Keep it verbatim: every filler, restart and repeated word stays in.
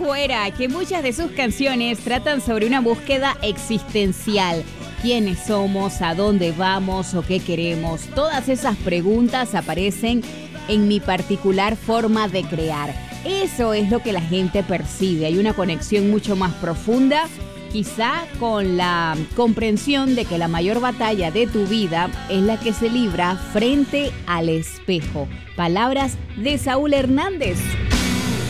fuera que muchas de sus canciones tratan sobre una búsqueda existencial. ¿Quiénes somos? ¿A dónde vamos? ¿O qué queremos? Todas esas preguntas aparecen en mi particular forma de crear. Eso es lo que la gente percibe. Hay una conexión mucho más profunda, quizá con la comprensión de que la mayor batalla de tu vida es la que se libra frente al espejo. Palabras de Saúl Hernández.